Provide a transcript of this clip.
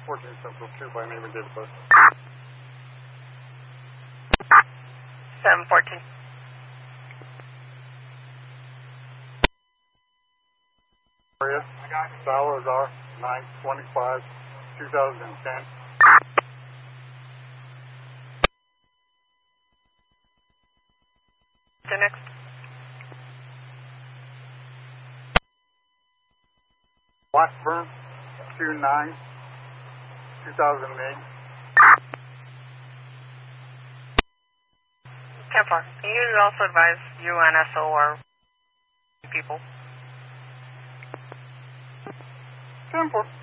14 Central 2 by name and date of birth. 714. Area, Salazar, 925, 2010. The next. Washburn, 29, 2008. 10-4. You also advise UNSO or people. 10-4.